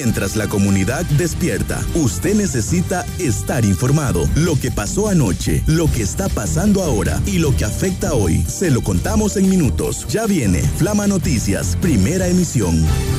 Mientras la comunidad despierta, usted necesita estar informado. Lo que pasó anoche, lo que está pasando ahora y lo que afecta hoy, se lo contamos en minutos. Ya viene Flama Noticias, primera emisión.